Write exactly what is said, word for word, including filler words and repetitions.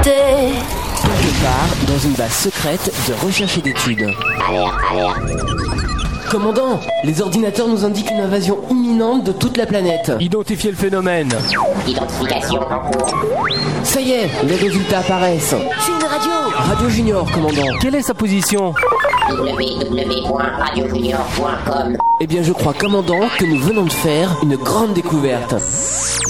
vérité. Quelque part, dans une base secrète de recherche et d'études. Alerte, alerte. Commandant, les ordinateurs nous indiquent une invasion imminente de toute la planète. Identifiez le phénomène. Identification en cours. Ça y est, les résultats apparaissent. C'est une radio. Radio Junior, commandant. Quelle est sa position? w w w point radio junior point com. Eh bien, je crois, commandant, que nous venons de faire une grande découverte.